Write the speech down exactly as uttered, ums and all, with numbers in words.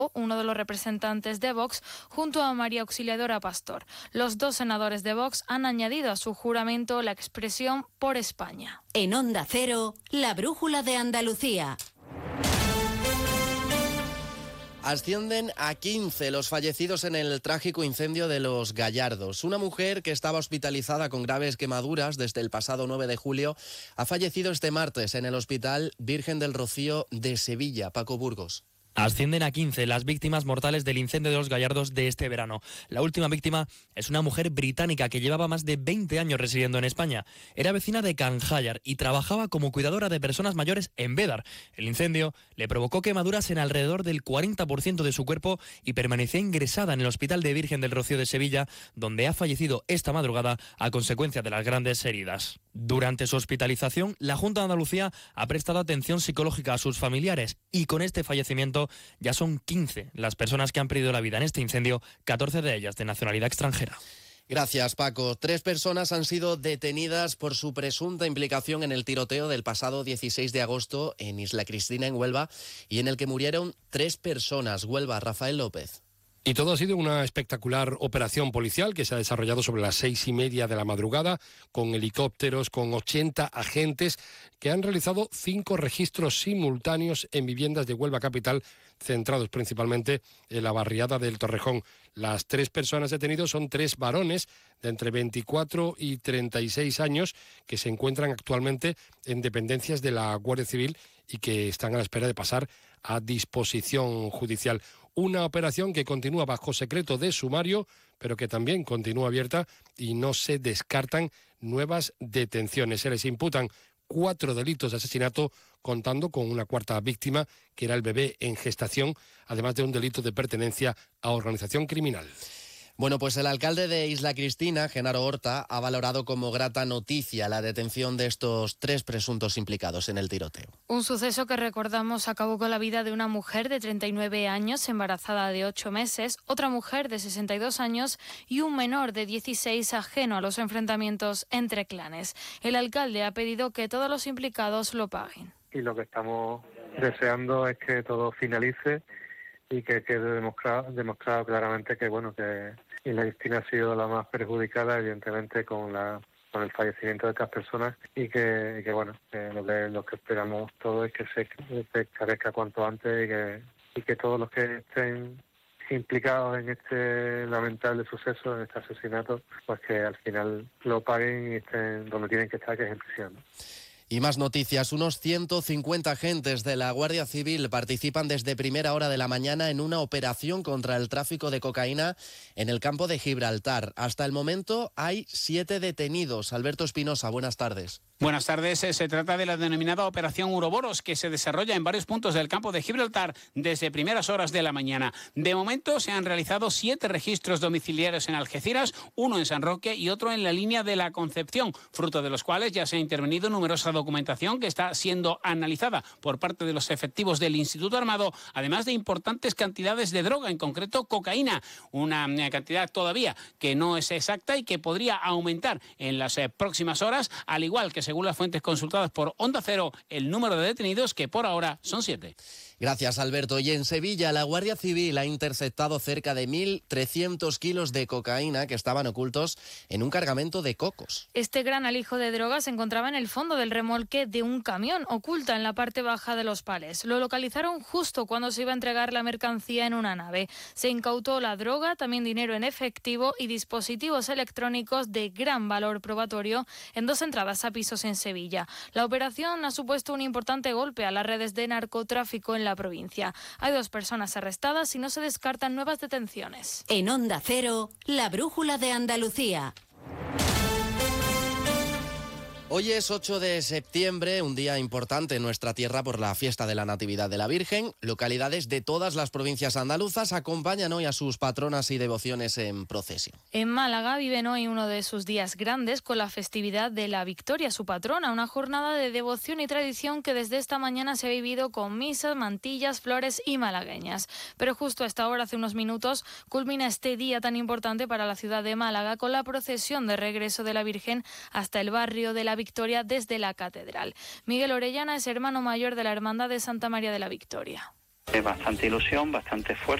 uno de los representantes de Vox, junto a María Auxiliadora Pastor. Los dos senadores de Vox han añadido a su juramento la expresión "por España". En Onda Cero, la brújula de Andalucía. Ascienden a quince los fallecidos en el trágico incendio de Los Gallardos. Una mujer que estaba hospitalizada con graves quemaduras desde el pasado nueve de julio ha fallecido este martes en el Hospital Virgen del Rocío de Sevilla. Paco Burgos. Ascienden a quince las víctimas mortales del incendio de Los Gallardos de este verano. La última víctima es una mujer británica que llevaba más de veinte años residiendo en España. Era vecina de Canjayar y trabajaba como cuidadora de personas mayores en Bédar. El incendio le provocó quemaduras en alrededor del cuarenta por ciento de su cuerpo y permanecía ingresada en el Hospital de Virgen del Rocío de Sevilla, donde ha fallecido esta madrugada a consecuencia de las grandes heridas. Durante su hospitalización, la Junta de Andalucía ha prestado atención psicológica a sus familiares y con este fallecimiento ya son quince las personas que han perdido la vida en este incendio, catorce de ellas de nacionalidad extranjera. Gracias, Paco. Tres personas han sido detenidas por su presunta implicación en el tiroteo del pasado dieciséis de agosto en Isla Cristina, en Huelva, y en el que murieron tres personas. Huelva, Rafael López. Y todo ha sido una espectacular operación policial que se ha desarrollado sobre las seis y media de la madrugada, con helicópteros, con ochenta agentes que han realizado cinco registros simultáneos en viviendas de Huelva capital, centrados principalmente en la barriada del Torrejón. Las tres personas detenidas son tres varones de entre veinticuatro y treinta y seis años que se encuentran actualmente en dependencias de la Guardia Civil y que están a la espera de pasar a disposición judicial. Una operación que continúa bajo secreto de sumario, pero que también continúa abierta y no se descartan nuevas detenciones. Se les imputan cuatro delitos de asesinato, contando con una cuarta víctima, que era el bebé en gestación, además de un delito de pertenencia a organización criminal. Bueno, pues el alcalde de Isla Cristina, Genaro Horta, ha valorado como grata noticia la detención de estos tres presuntos implicados en el tiroteo. Un suceso que, recordamos, acabó con la vida de una mujer de treinta y nueve años, embarazada de ocho meses, otra mujer de sesenta y dos años y un menor de dieciséis ajeno a los enfrentamientos entre clanes. El alcalde ha pedido que todos los implicados lo paguen. Y lo que estamos deseando es que todo finalice y que quede demostrado, demostrado claramente que bueno que Isla Cristina ha sido la más perjudicada, evidentemente, con la con el fallecimiento de estas personas y que, y que bueno, que lo que lo que esperamos todos es que se, se esclarezca cuanto antes y que, y que todos los que estén implicados en este lamentable suceso, en este asesinato, pues que al final lo paguen y estén donde tienen que estar, que es en prisión, ¿no? Y más noticias. Unos ciento cincuenta agentes de la Guardia Civil participan desde primera hora de la mañana en una operación contra el tráfico de cocaína en el campo de Gibraltar. Hasta el momento hay siete detenidos. Alberto Espinosa, buenas tardes. Buenas tardes. Se trata de la denominada Operación Uroboros, que se desarrolla en varios puntos del campo de Gibraltar desde primeras horas de la mañana. De momento se han realizado siete registros domiciliarios en Algeciras, uno en San Roque y otro en la línea de la Concepción, fruto de los cuales ya se ha intervenido numerosa documentación que está siendo analizada por parte de los efectivos del Instituto Armado, además de importantes cantidades de droga, en concreto cocaína, una cantidad todavía que no es exacta y que podría aumentar en las próximas horas, al igual que se según las fuentes consultadas por Onda Cero, el número de detenidos, que por ahora son siete. Gracias, Alberto. Y en Sevilla, la Guardia Civil ha interceptado cerca de mil trescientos kilos de cocaína que estaban ocultos en un cargamento de cocos. Este gran alijo de drogas se encontraba en el fondo del remolque de un camión, oculta en la parte baja de los pales. Lo localizaron justo cuando se iba a entregar la mercancía en una nave. Se incautó la droga, también dinero en efectivo y dispositivos electrónicos de gran valor probatorio en dos entradas a pisos en Sevilla. La operación ha supuesto un importante golpe a las redes de narcotráfico en la provincia. Hay dos personas arrestadas y no se descartan nuevas detenciones. En Onda Cero, la brújula de Andalucía. Hoy es ocho de septiembre, un día importante en nuestra tierra por la fiesta de la Natividad de la Virgen. Localidades de todas las provincias andaluzas acompañan hoy a sus patronas y devociones en procesión. En Málaga viven hoy uno de sus días grandes con la festividad de la Victoria, su patrona, una jornada de devoción y tradición que desde esta mañana se ha vivido con misas, mantillas, flores y malagueñas. Pero justo a esta hora, hace unos minutos, culmina este día tan importante para la ciudad de Málaga con la procesión de regreso de la Virgen hasta el barrio de la Victoria desde la catedral. Miguel Orellana es hermano mayor de la Hermandad de Santa María de la Victoria. Bastante ilusión, bastante esfuerzo.